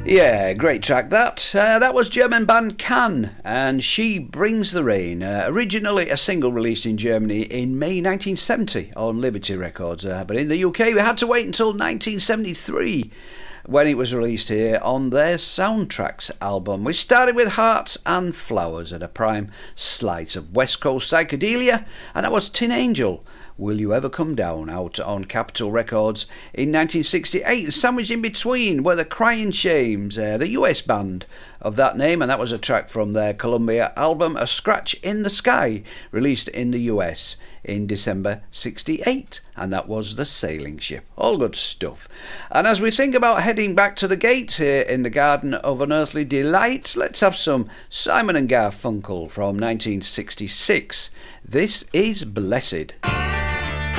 Yeah, great track that. That was German band Can, and She Brings the Rain. Originally a single released in Germany in May 1970 on Liberty Records, but in the UK we had to wait until 1973 when it was released here on their Soundtracks album. We started with Hearts and Flowers and a prime slice of West Coast psychedelia, and that was Tin Angel, Will You Ever Come Down, out on Capitol Records in 1968. Sandwiched in between were the Crying Shames, the US band of that name, and that was a track from their Columbia album A Scratch in the Sky, released in the US in December 68, and that was The Sailing Ship. All good stuff. And as we think about heading back to the gates here in the Garden of Unearthly Delight, let's have some Simon and Garfunkel from 1966. This is Blessed.